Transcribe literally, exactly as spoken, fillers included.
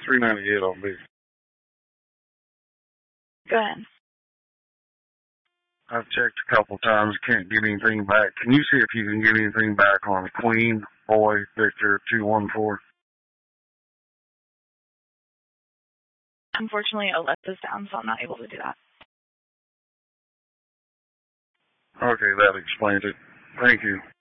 three ninety-eight on B. Go ahead. I've checked a couple times, can't get anything back. Can you see if you can get anything back on Queen, Boy, Victor, two one four? Unfortunately, Alessa's down, so I'm not able to do that. Okay, that explains it. Thank you.